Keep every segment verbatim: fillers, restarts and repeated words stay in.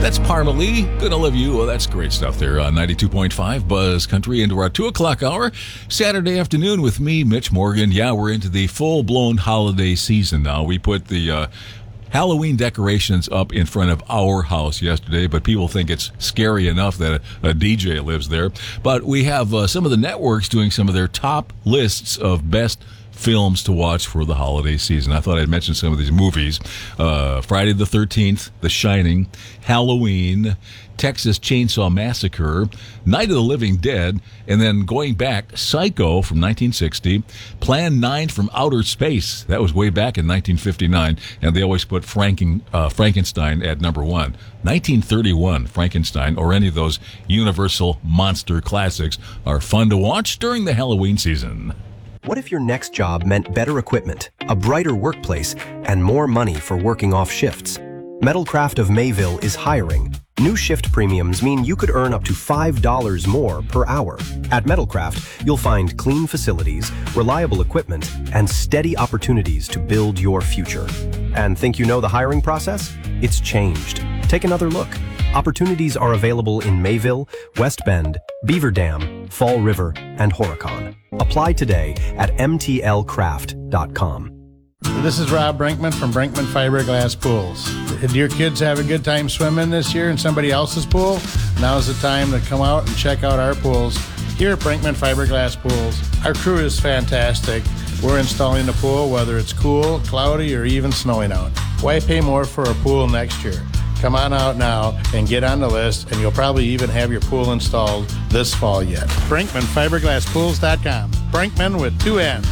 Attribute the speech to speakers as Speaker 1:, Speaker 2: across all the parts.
Speaker 1: That's Parmalee. Gonna love you. Well, that's great stuff there on ninety-two point five Buzz Country into our two o'clock hour, Saturday afternoon with me, Mitch Morgan. Yeah, we're into the full-blown holiday season now. We put the uh, Halloween decorations up in front of our house yesterday, but people think it's scary enough that a, a D J lives there. But we have uh, some of the networks doing some of their top lists of best films to watch for the holiday season. I thought I'd mention some of these movies. Uh, Friday the thirteenth, The Shining, Halloween, Texas Chainsaw Massacre, Night of the Living Dead, and then going back, Psycho from nineteen sixty, Plan nine from Outer Space. That was way back in nineteen fifty-nine, and they always put Franken, uh, Frankenstein at number one. nineteen thirty-one, Frankenstein, or any of those Universal monster classics are fun to watch during the Halloween season.
Speaker 2: What if your next job meant better equipment, a brighter workplace, and more money for working off shifts? Metalcraft of Mayville is hiring. New shift premiums mean you could earn up to five dollars more per hour. At Metalcraft, you'll find clean facilities, reliable equipment, and steady opportunities to build your future. And think you know the hiring process? It's changed. Take another look. Opportunities are available in Mayville, West Bend, Beaver Dam, Fall River, and Horicon. Apply today at m t l craft dot com.
Speaker 3: This is Rob Brinkman from Brinkman Fiberglass Pools. Did your kids have a good time swimming this year in somebody else's pool? Now's the time to come out and check out our pools here at Brinkman Fiberglass Pools. Our crew is fantastic. We're installing the pool whether it's cool, cloudy, or even snowing out. Why pay more for a pool next year? Come on out now and get on the list, and you'll probably even have your pool installed this fall yet. Brinkman Fiberglass Pools dot com. Brinkman with two N's.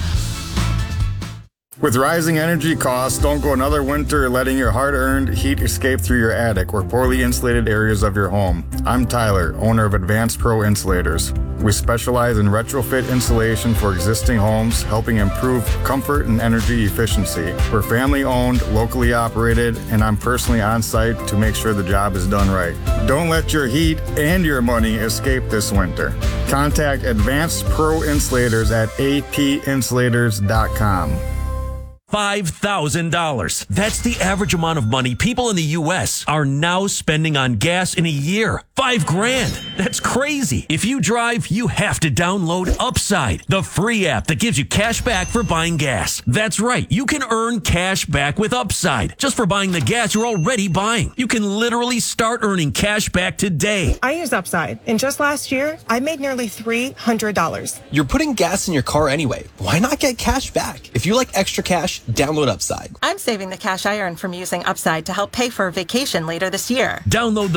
Speaker 4: With rising energy costs, don't go another winter letting your hard-earned heat escape through your attic or poorly insulated areas of your home. I'm Tyler, owner of Advanced Pro Insulators. We specialize in retrofit insulation for existing homes, helping improve comfort and energy efficiency. We're family-owned, locally operated, and I'm personally on site to make sure the job is done right. Don't let your heat and your money escape this winter. Contact Advanced Pro Insulators at a p insulators dot com.
Speaker 5: five thousand dollars. That's the average amount of money people in the U S are now spending on gas in a year. Five grand. That's crazy. If you drive, you have to download Upside, the free app that gives you cash back for buying gas. That's right. You can earn cash back with Upside just for buying the gas you're already buying. You can literally start earning cash back today.
Speaker 6: I use Upside, and just last year, I made nearly three hundred dollars.
Speaker 7: You're putting gas in your car anyway. Why not get cash back? If you like extra cash, download Upside.
Speaker 8: I'm saving the cash I earned from using Upside to help pay for a vacation later this year.
Speaker 5: Download the